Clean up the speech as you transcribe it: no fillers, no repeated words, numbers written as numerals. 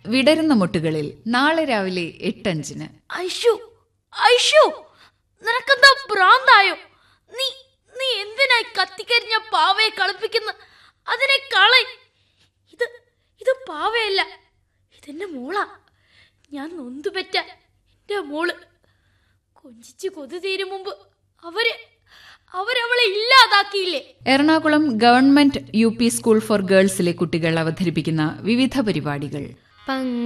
വിടരുന്ന മുട്ടുകളിൽ നാളെ രാവിലെ 8:05. ഐഷു, ഐഷു, നിനക്കെന്താ ഭ്രാന്തായോ? നീ നീ എന്തിനായി കത്തിക്കരിഞ്ഞ പാവയെ കളിപ്പിക്കുന്ന? അതിനെ കളി. ഇത് പാവയല്ല, ഇതെന്റെ മോളാ. ഞാൻ നൊന്തുപെറ്റ എന്റെ മോള്. കൊഞ്ചിച്ച് കൊതി തീരും മുമ്പ് അവരവളെ ഇല്ലാതാക്കിയില്ലേ? Ernakulam government UP school for ഗേൾസിലെ കുട്ടികൾ അവതരിപ്പിക്കുന്ന വിവിധ പരിപാടികൾ.